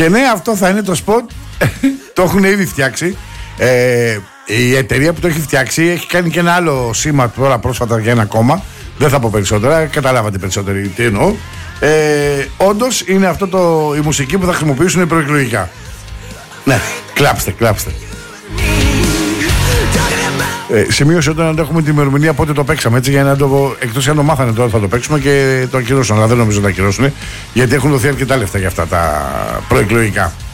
Και ναι, αυτό θα είναι το σποτ. Το έχουν ήδη φτιάξει. Η εταιρεία που το έχει φτιάξει έχει κάνει και ένα άλλο σήμα τώρα πρόσφατα για ένα κόμμα. Δεν θα πω περισσότερα, καταλάβατε περισσότεροι τι εννοώ. Όντως είναι αυτό η μουσική που θα χρησιμοποιήσουν προεκλογικά. Ναι, κλάψτε. Σημείωσε όταν έχουμε την ημερομηνία πότε το παίξαμε, έτσι, για να το. Εκτός αν το μάθανε τώρα θα το παίξουμε και το ακυρώσουν. Αλλά δεν νομίζω να το ακυρώσουν, γιατί έχουν δοθεί αρκετά λεφτά για αυτά τα προεκλογικά.